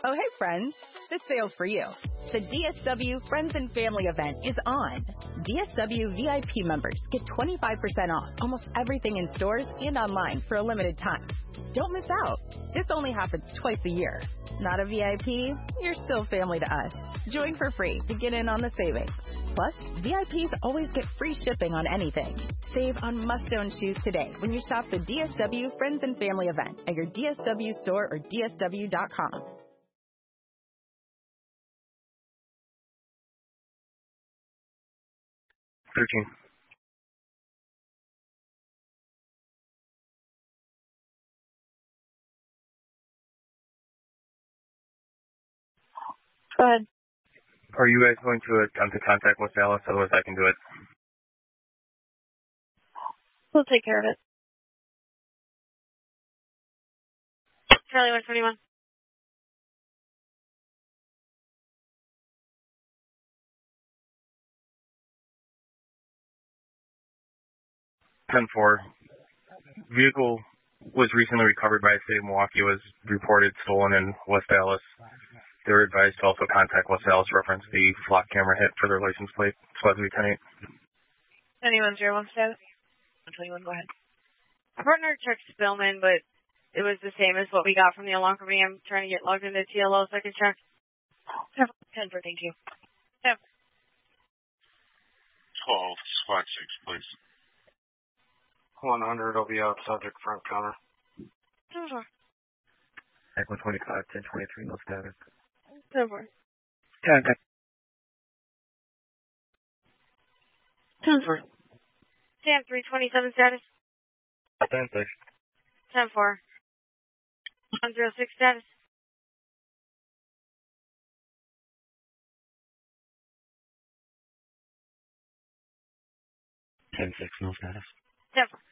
Oh, hey, friends. This sale's for you. The DSW Friends and Family event is on. DSW VIP members get 25% off almost everything in stores and online for a limited time. Don't miss out. This only happens twice a year. Not a VIP? You're still family to us. Join for free to get in on the savings. Plus, VIPs always get free shipping on anything. Save on must-own shoes today when you shop the DSW Friends and Family event at your DSW store or DSW.com. 13. Go ahead. Are you guys going to attempt to contact West Dallas? Otherwise, I can do it. We'll take care of it. Charlie 121. Ten-4. Vehicle was recently recovered by the state of Milwaukee. Was reported stolen in West Dallas. They were advised to also contact West Dallas, reference the flock camera hit for their license plate. Squad 10-8. 2101 status. 121, go ahead. Our partner checked Spillman, but it was the same as what we got from the alarm company. I'm trying to get logged into TLO so I can check. 10 for, thank you. 10. 12, squad 6, please. 100 will be out, subject front counter. 10 4. Act 125, 1023, no status. 10 4. 10. 10 4. 10 327 status. 10-6. 10 4. 106 status. 10-6, no status. 10 4.